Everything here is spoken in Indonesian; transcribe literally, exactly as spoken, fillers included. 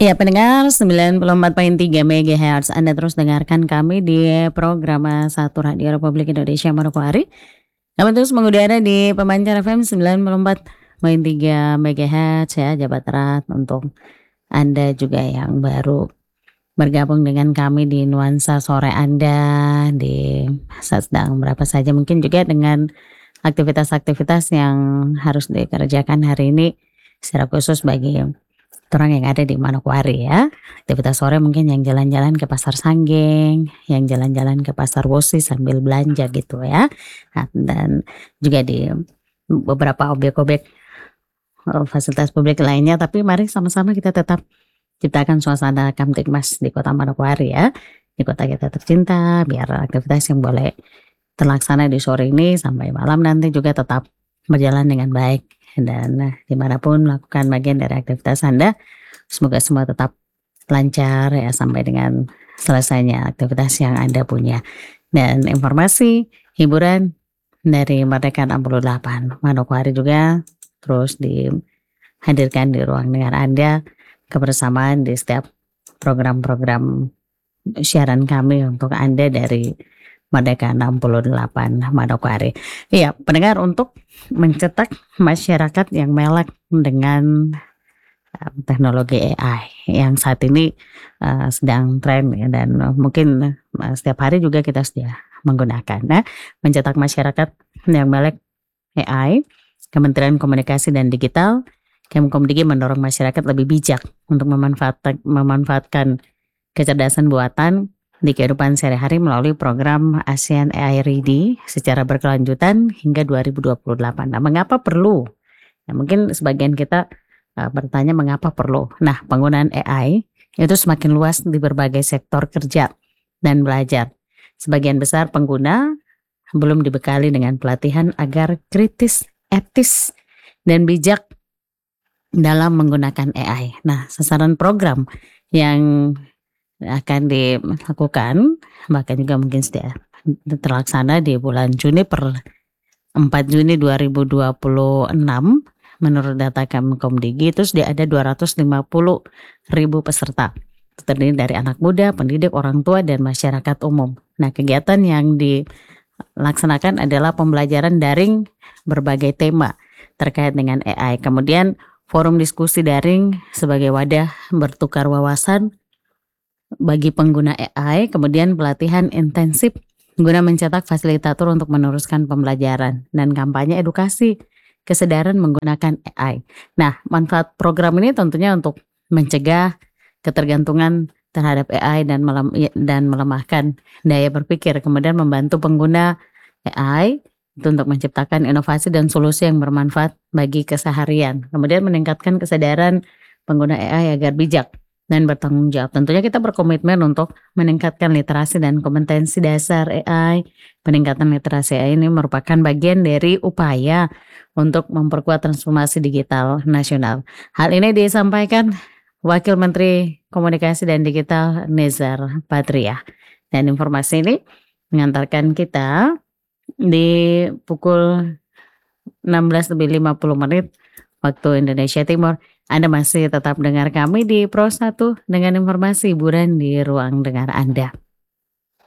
Ya, pendengar sembilan puluh empat koma tiga MHz, Anda terus dengarkan kami di program satu Radio Republik Indonesia Manokwari. Kami terus mengudara di pemancar F M sembilan puluh empat koma tiga MHz ya, jabat erat untuk Anda juga yang baru bergabung dengan kami di nuansa sore Anda, di saat sedang berapa saja, mungkin juga dengan aktivitas-aktivitas yang harus dikerjakan hari ini, secara khusus bagi orang yang ada di Manokwari ya. Aktivitas sore mungkin yang jalan-jalan ke Pasar Sanggeng, yang jalan-jalan ke Pasar Wosi sambil belanja gitu ya. Nah, dan juga di beberapa objek-objek eh, fasilitas publik lainnya. Tapi mari sama-sama kita tetap ciptakan suasana Kamtibmas di Kota Manokwari ya, di kota kita tercinta, biar aktivitas yang boleh terlaksana di sore ini sampai malam nanti juga tetap berjalan dengan baik. Dan eh, dimanapun melakukan bagian dari aktivitas Anda, semoga semua tetap lancar ya sampai dengan selesainya aktivitas yang Anda punya. Dan informasi hiburan dari Merdeka enam puluh delapan Manokwari juga terus dihadirkan di ruang dengar Anda, kebersamaan di setiap program-program siaran kami untuk Anda dari Merdeka enam puluh delapan Manokwari. Iya, pendengar, untuk mencetak masyarakat yang melek dengan uh, teknologi A I yang saat ini uh, sedang tren ya, dan uh, mungkin uh, setiap hari juga kita sudah menggunakan. Nah, mencetak masyarakat yang melek A I, Kementerian Komunikasi dan Digital, Kemkomdigi mendorong masyarakat lebih bijak untuk memanfaatkan, memanfaatkan kecerdasan buatan di kehidupan sehari-hari melalui program ASEAN A I Ready secara berkelanjutan hingga dua ribu dua puluh delapan. Nah, mengapa perlu? Nah, mungkin sebagian kita uh, bertanya mengapa perlu. Nah, penggunaan A I itu semakin luas di berbagai sektor kerja dan belajar. Sebagian besar pengguna belum dibekali dengan pelatihan agar kritis, etis, dan bijak dalam menggunakan A I. Nah, sasaran program yang akan dilakukan bahkan juga mungkin sudah terlaksana di bulan Juni per empat Juni dua ribu dua puluh enam menurut data Kemkomdigi itu sudah ada dua ratus lima puluh ribu peserta, terdiri dari anak muda, pendidik, orang tua, dan masyarakat umum. Nah, kegiatan yang dilaksanakan adalah pembelajaran daring berbagai tema terkait dengan A I, kemudian forum diskusi daring sebagai wadah bertukar wawasan bagi pengguna A I, kemudian pelatihan intensif guna mencetak fasilitator untuk meneruskan pembelajaran, dan kampanye edukasi kesadaran menggunakan A I. Nah, manfaat program ini tentunya untuk mencegah ketergantungan terhadap A I dan melem, dan melemahkan daya berpikir, kemudian membantu pengguna A I itu untuk menciptakan inovasi dan solusi yang bermanfaat bagi keseharian, kemudian meningkatkan kesadaran pengguna A I agar bijak dan bertanggung jawab. Tentunya kita berkomitmen untuk meningkatkan literasi dan kompetensi dasar A I. Peningkatan literasi A I ini merupakan bagian dari upaya untuk memperkuat transformasi digital nasional. Hal ini disampaikan Wakil Menteri Komunikasi dan Digital Nezar Patria. Dan informasi ini mengantarkan kita di pukul enam belas lebih lima puluh menit waktu Indonesia Timur. Anda masih tetap dengar kami di Pro satu dengan informasi hiburan di ruang dengar Anda.